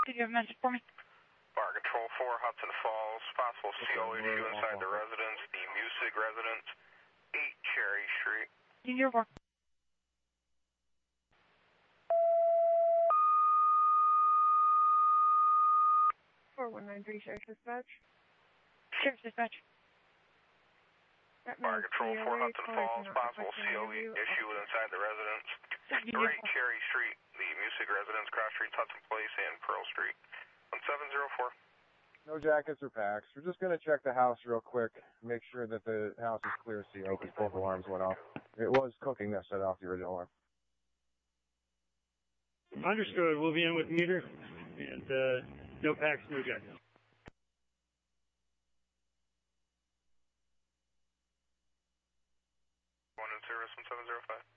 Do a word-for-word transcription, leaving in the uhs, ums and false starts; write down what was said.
Did you have a message for me? Bar Control four, Hudson Falls, possible C O issue inside the residence, the Music residence, eight Cherry Street. Junior four. four one nine three, Sheriff's Dispatch. Sheriff's Dispatch. Bar Control four, Hudson Falls, possible C O E issue inside the residence, three Cherry Street, the Music residence, Cross Streets, Hudson Place, and Pearl Street. one seven zero four. No jackets or packs. We're just going to check the house real quick, make sure that the house is clear C O because both alarms went off. It was cooking that set off the original alarm. Understood. We'll be in with meter and uh, no packs, no jackets. One in service, one seven zero five.